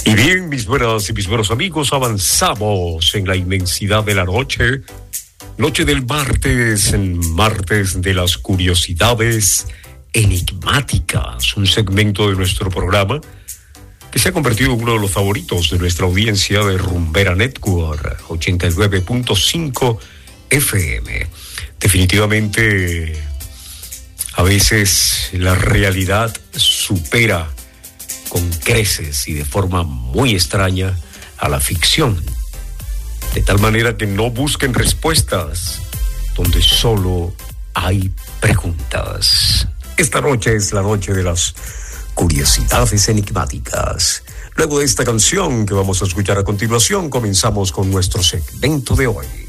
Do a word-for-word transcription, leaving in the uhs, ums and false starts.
Y bien, mis buenas y mis buenos amigos, avanzamos en la inmensidad de la noche, noche del martes, en martes de las curiosidades enigmáticas, un segmento de nuestro programa que se ha convertido en uno de los favoritos de nuestra audiencia de Rumbera Network, ochenta y nueve punto cinco F M. Definitivamente, a veces la realidad supera con creces y de forma muy extraña a la ficción, de tal manera que no busquen respuestas donde solo hay preguntas. Esta noche es la noche de las curiosidades enigmáticas. Luego de esta canción que vamos a escuchar a continuación, comenzamos con nuestro segmento de hoy.